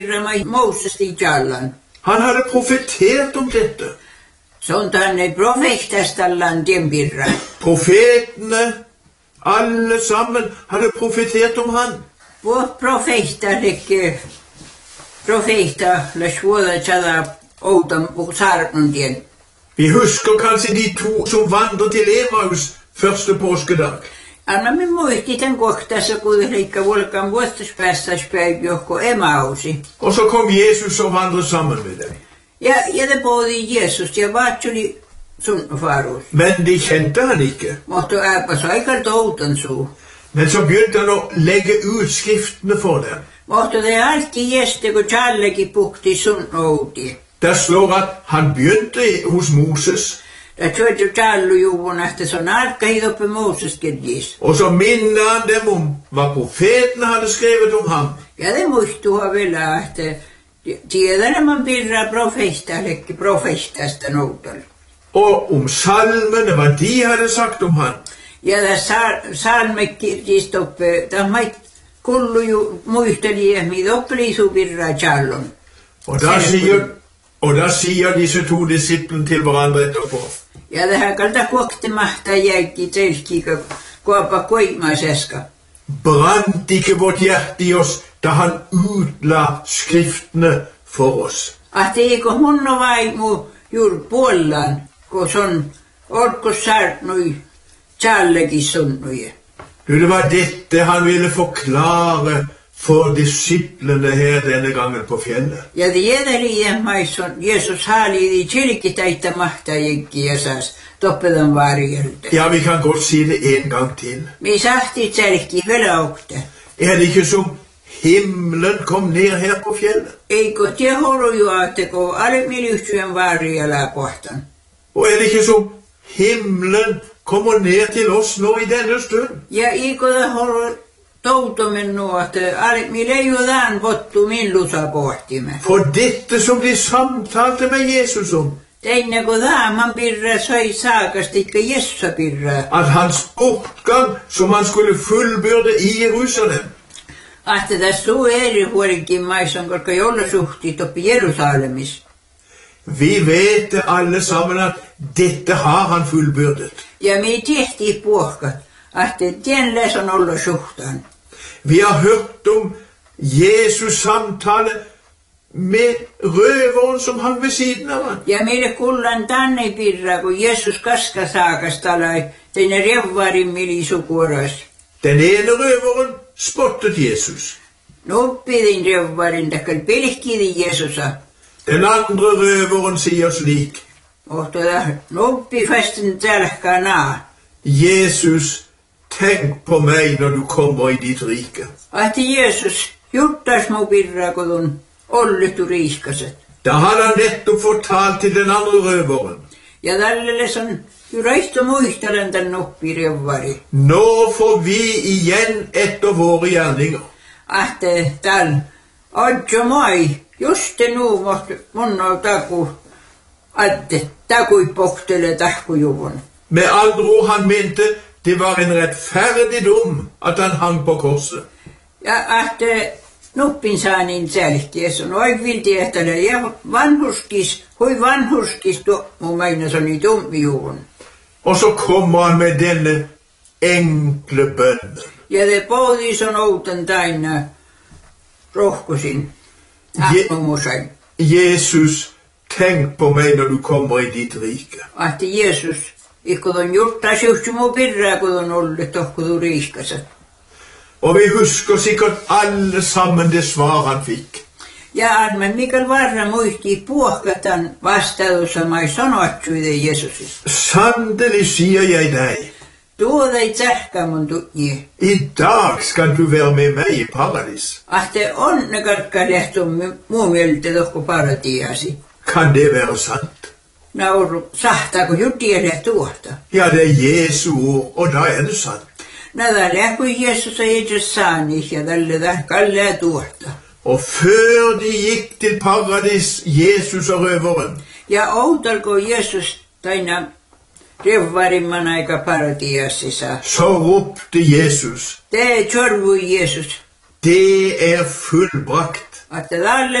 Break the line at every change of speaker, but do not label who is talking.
Moses i Jallan.
Han hade profetert om dette.
Sånt han profetastallan djembirra.
Profetene, alle sammen, hadde profetert om han.
Vår profeta lesvuoda tjada outam sarnundien.
Vi husker kanskje de to som vandret til Emaus første påskedag.
Anna me muisti tämän kohtassa, kun heikka volkan vuostuspäässäspäivä johko Emausi.
Og så kom Jesus og vandret sammen med dem.
Ja det både Jesus ja vatsuli sun farus.
Men de kjente han ikke.
Mutta äpäs aikalt outan suu.
Men så begynte han å legge ut skriftene for dem.
Mutta det alltid jeste, kun Charlekin puhti sun outi.
Der står at han begynte hos Moses.
Det tjøyde Charlu-juvun, että se on arkahid oppe Moses-kirjis.
Og så minner han dem om hva profeten hadde skrevet om ham.
Ja det muistuu vielä, että tiedän man pirra profestasta noutal.
Og om salmene, hva de hadde sagt om han.
Ja tässä salmekirjist oppe, tämä kullu ju muisteli, mitä oppelisu pirra Charlun.
Og da sier disse to disiplene til hverandre etterpå.
Ja tähän kalta kuoktemahta jäikki telkika kuopa koimaseska.
Brant ikke vårt hjerte i oss da han utla skriftene for oss.
Eikö hunno vaimu juuri puolellaan, kun se on olko sarnui Charlekin sunnuje.
Det var dette han ville forklare for disiplene her denne gangen på fjellet.
Ja tiedeli maison Jesus haali kirkitaita mahtajikki ja saas toppedan varjelta.
Ja, vi kan godt si det en gang til.
Mi sahti tselki velaukta.
Det ikke som himmelen kom ned her på fjellet?
Eikö te holujuatteko alemilyhtyen varjella kohtan?
Og det ikke som himmelen kommer ned til oss nå i denne stund?
Ja eikö det holu toutomen nu, että mi leijudan vottu millusa pohtimme.
For dette som de samtalte med Jesus om.
Teine kun man pirra sai saakastikka Jessa pirra.
At hans bortgang som han skulle fullbyrde i Jerusalem.
Että tässä on eri huolikin maissa, koska joulusuhtit oppi Jerusalemis.
Vi vet alle sammen at dette har han fullbyrdet.
Ja me tehtiin puhkat, että tienläs on ollut suhtaan.
Vi har hørt om Jesus samtale med røveren som hang ved siden av han.
Ja meille kullan tänne pirra, kun Jeesus kaska saakastalai, teine revvarin milisukuoras.
Den ene røveren spottet Jesus.
Nuppidin revvarin, takkal pelkidin Jeesusa.
Den andre røveren sier slik.
Ohtoda nuppi fasten tälkana.
Jesus, tenk på meg når du kommer i ditt rike.
Että Jeesus juttas mu pirra, kun on olletu riiskaset.
Da hadde han nettopp fortalt til den andre røveren.
Ja tälle on røysta muistelen tän nuppi revvari.
Nå får vi igjen etter våre gjerninger.
Että täl odjo moi, juste nu mun on taku, että takui pohtele tahkujuvun.
Med andre ord, han mente det var en rettferdig dom at han hang på korset.
Ja että nuppin saanin sälkies on oikein tehtävä ja vanhurskis mun meinas on niin tummijuvun.
Og så kommer han med denne enkle bønnen.
Ja det pohdis on outan täynnä rohkosin.
Jesus, tenk på meg når du kommer i ditt rike.
Että Jeesus, ikkun on juttas just mu pirraa, kun on ollut tohkudu riiskaset.
Og vi husker sikkert alle sammen det svar han fikk.
Ja men Mikael Varra muisti puhkatan vastaudussa mai sanoatsuiden Jeesusis.
Sannelig sier jeg deg.
Tuoda ei tsahka mun tuji.
I dag skal du være med meg i paradis.
Ahte onnekarkka lehtu muu mieltä tohku paratiasi.
Kan det være sant?
Nauru sahtaako juttielle tuohta.
Ja, det er Jesu ord, og da er det sant.
Nädä lähku Jeesus ei edes saani, ja tälle kallee tuohta.
Og før de gikk til paradis, Jesus og røveren.
Ja outalko Jeesus taina revvarimman aika paratiasissa.
Så ropte Jesus.
Te tjorvui Jeesus.
Det er fullbrakt.
att det alla